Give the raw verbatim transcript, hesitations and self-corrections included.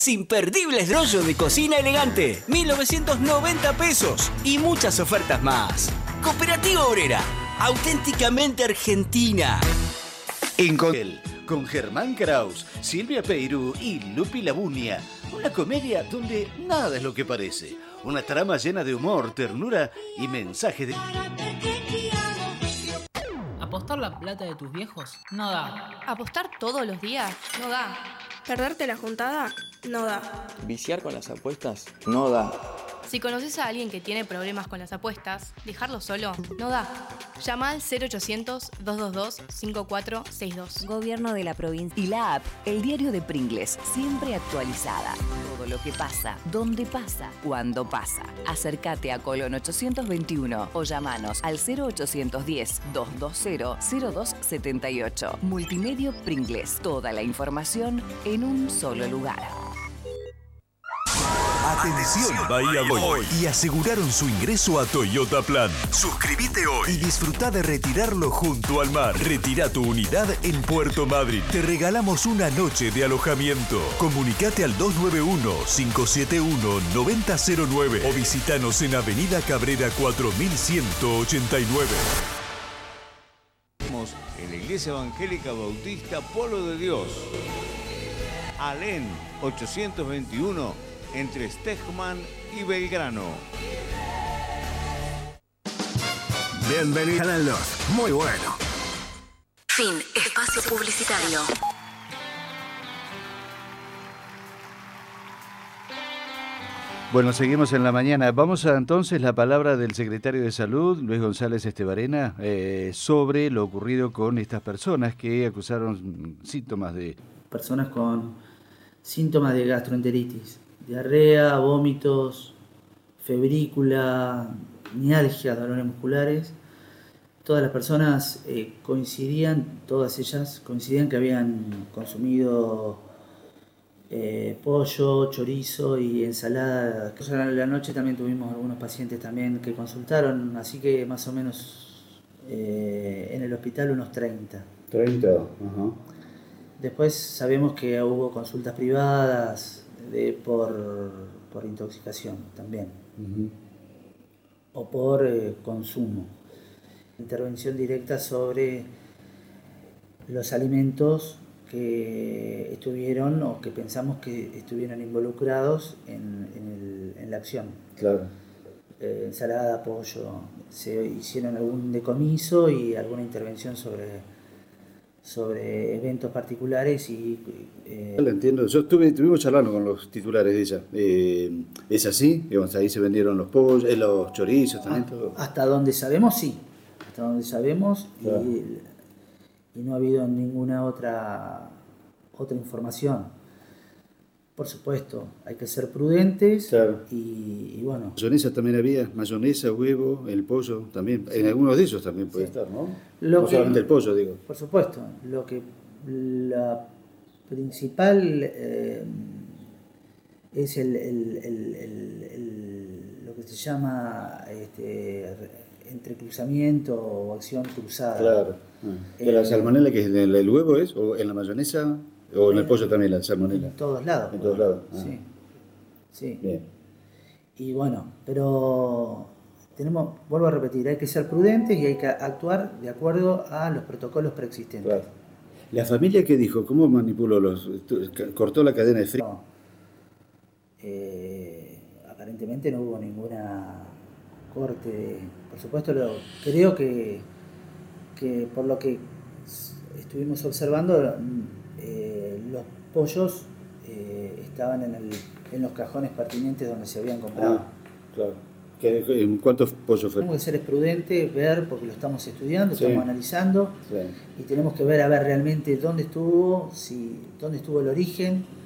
Imperdibles rollo de cocina elegante, mil novecientos noventa pesos y muchas ofertas más. Cooperativa Obrera, auténticamente argentina. En Coquel, con Germán Kraus, Silvia Peirú y Lupi Labunia. Una comedia donde nada es lo que parece. Una trama llena de humor, ternura y mensajes de... ¿Apostar la plata de tus viejos? No da. ¿Apostar todos los días? No da. ¿Perderte la juntada? No da. ¿Viciar con las apuestas? No da. Si conoces a alguien que tiene problemas con las apuestas, dejarlo solo no da. Llama al cero ochocientos, doscientos veintidós, cincuenta y cuatro sesenta y dos. Gobierno de la provincia. Y la app, el diario de Pringles, siempre actualizada. Todo lo que pasa, dónde pasa, cuándo pasa. Acércate a Colón ochocientos veintiuno o llamanos al cero ochocientos diez, doscientos veinte, cero dos setenta y ocho. Multimedio Pringles. Toda la información en un solo lugar. Atención, Bahía Boy. Y aseguraron su ingreso a Toyota Plan. Suscríbete hoy y disfruta de retirarlo junto al mar. Retira tu unidad en Puerto Madryn. Te regalamos una noche de alojamiento. Comunicate al dos nueve uno, cinco siete uno, nueve cero cero nueve o visítanos en Avenida Cabrera cuatro mil ciento ochenta y nueve. En la Iglesia Evangélica Bautista Polo de Dios. Alén ochocientos veintiuno, entre Stegman y Belgrano. Bienvenido a Canal dos. Muy bueno. Fin. Espacio publicitario. Bueno, seguimos en la mañana. Vamos a entonces la palabra del secretario de Salud, Luis González Estebarena, eh, sobre lo ocurrido con estas personas que acusaron síntomas de... Personas con síntomas de gastroenteritis, diarrea, vómitos, febrícula, mialgia, dolores musculares. Todas las personas eh, coincidían, todas ellas coincidían que habían consumido... Eh, pollo, chorizo y ensalada. En la noche también tuvimos algunos pacientes también que consultaron, así que más o menos eh, en el hospital unos treinta. treinta, ajá. Después sabemos que hubo consultas privadas de, por, por intoxicación también, uh-huh. o por eh, consumo. Intervención directa sobre los alimentos que estuvieron o que pensamos que estuvieron involucrados en, en, el, en la acción. Claro. Eh, ensalada, pollo, se hicieron algún decomiso y alguna intervención sobre, sobre eventos particulares y... Eh... Lo entiendo, yo estuve, estuvimos charlando con los titulares de ella. Eh, ¿Es así? Digamos, ahí se vendieron los pollos, eh, los chorizos también. Ah, todo. Hasta donde sabemos, sí. Hasta donde sabemos, claro. y, y no ha habido ninguna otra, otra información. Por supuesto, hay que ser prudentes, claro. y, y bueno. Mayonesa también había, mayonesa, huevo, el pollo también, sí. En algunos de ellos también puede sí. estar, ¿no? Lo no que, solamente el pollo, digo. Por supuesto, lo que la principal eh, es el, el, el, el, el, lo que se llama este, entrecruzamiento o acción cruzada. Claro. ¿Que eh, la salmonela que es en el, el huevo es? ¿O en la mayonesa? ¿O en el pollo también la salmonela? En todos lados. En todos lados. Ah. Sí. Sí. Bien. Y bueno, pero tenemos, vuelvo a repetir, hay que ser prudentes y hay que actuar de acuerdo a los protocolos preexistentes. Claro. ¿La familia qué dijo? ¿Cómo manipuló los? ¿Cortó la cadena de frío? No. Eh, aparentemente no hubo ninguna corte. Por supuesto, lo, creo que, que por lo que estuvimos observando, eh, los pollos eh, estaban en, el, en los cajones pertinentes donde se habían comprado. Ah, claro. ¿Cuántos pollos fueron? Tenemos que ser prudentes, ver, porque lo estamos estudiando, sí. estamos analizando, sí. y tenemos que ver a ver realmente dónde estuvo, si, dónde estuvo el origen,